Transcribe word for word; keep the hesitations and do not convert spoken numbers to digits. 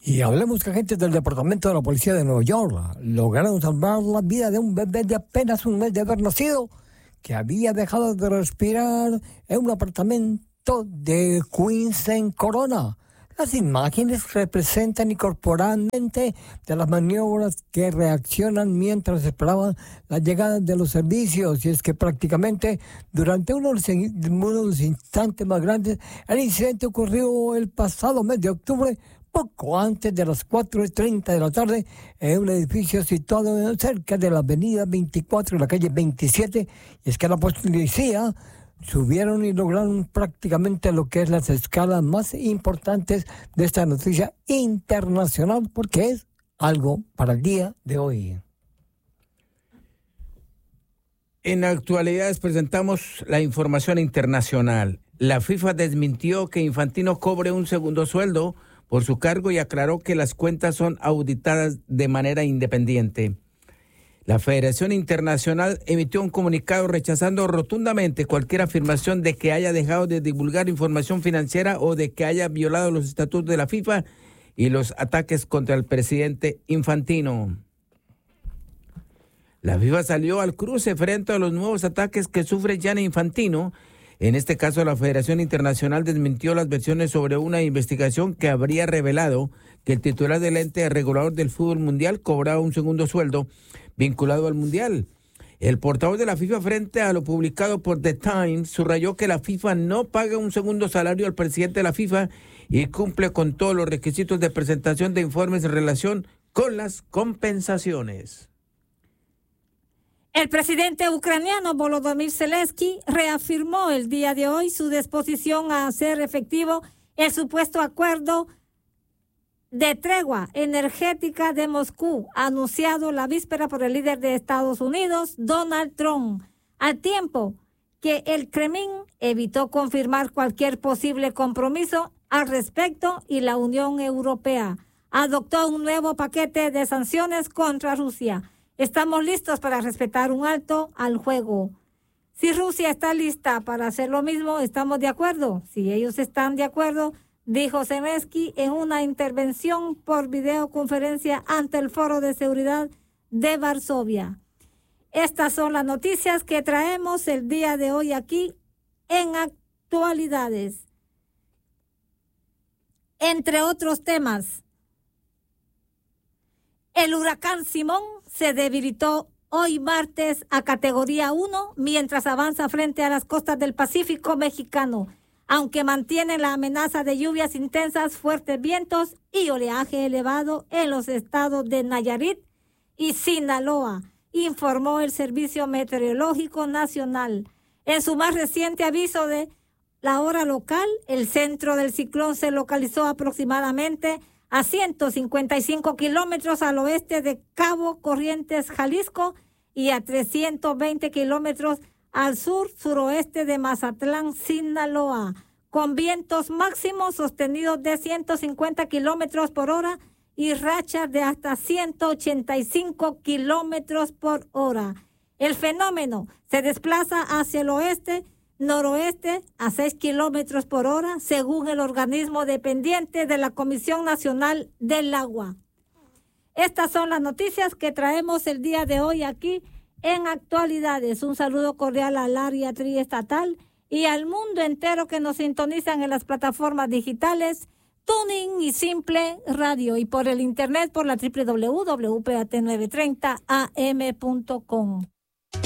Y hablemos que agentes del Departamento de la Policía de Nueva York lograron salvar la vida de un bebé de apenas un mes de haber nacido que había dejado de respirar en un apartamento de Queens en Corona. Las imágenes representan incorporadamente de las maniobras que reaccionan mientras esperaban la llegada de los servicios. Y es que prácticamente durante uno de los, uno de los instantes más grandes, el incidente ocurrió el pasado mes de octubre, poco antes de las cuatro y treinta de la tarde, en un edificio situado cerca de la avenida veinticuatro y la calle veintisiete. Y es que la policía subieron y lograron prácticamente lo que es las escalas más importantes de esta noticia internacional, porque es algo para el día de hoy. En actualidades presentamos la información internacional. La FIFA desmintió que Infantino cobre un segundo sueldo por su cargo y aclaró que las cuentas son auditadas de manera independiente. La Federación Internacional emitió un comunicado rechazando rotundamente cualquier afirmación de que haya dejado de divulgar información financiera o de que haya violado los estatutos de la FIFA y los ataques contra el presidente Infantino. La FIFA salió al cruce frente a los nuevos ataques que sufre Gianni Infantino. En este caso, la Federación Internacional desmintió las versiones sobre una investigación que habría revelado que el titular del ente regulador del fútbol mundial cobraba un segundo sueldo vinculado al mundial. El portavoz de la FIFA, frente a lo publicado por The Times, subrayó que la FIFA no paga un segundo salario al presidente de la FIFA y cumple con todos los requisitos de presentación de informes en relación con las compensaciones. El presidente ucraniano Volodymyr Zelensky reafirmó el día de hoy su disposición a hacer efectivo el supuesto acuerdo de tregua energética de Moscú, anunciado la víspera por el líder de Estados Unidos, Donald Trump, al tiempo que el Kremlin evitó confirmar cualquier posible compromiso al respecto y la Unión Europea adoptó un nuevo paquete de sanciones contra Rusia. Estamos listos para respetar un alto al juego. Si Rusia está lista para hacer lo mismo, estamos de acuerdo. Si ellos están de acuerdo, dijo Zelensky en una intervención por videoconferencia ante el Foro de Seguridad de Varsovia. Estas son las noticias que traemos el día de hoy aquí en Actualidades. Entre otros temas, el huracán Simón se debilitó hoy martes a categoría uno mientras avanza frente a las costas del Pacífico mexicano, aunque mantiene la amenaza de lluvias intensas, fuertes vientos y oleaje elevado en los estados de Nayarit y Sinaloa, informó el Servicio Meteorológico Nacional. En su más reciente aviso de la hora local, el centro del ciclón se localizó aproximadamente a ciento cincuenta y cinco kilómetros al oeste de Cabo Corrientes, Jalisco, y a trescientos veinte kilómetros al sur-suroeste de Mazatlán, Sinaloa, con vientos máximos sostenidos de ciento cincuenta kilómetros por hora y rachas de hasta ciento ochenta y cinco kilómetros por hora. El fenómeno se desplaza hacia el oeste, noroeste a seis kilómetros por hora, según el organismo dependiente de la Comisión Nacional del Agua. Estas son las noticias que traemos el día de hoy aquí en Actualidades. Un saludo cordial al área triestatal y al mundo entero que nos sintonizan en las plataformas digitales Tuning y Simple Radio y por el internet por la doble u doble u doble u punto p a t novecientos treinta a m punto com.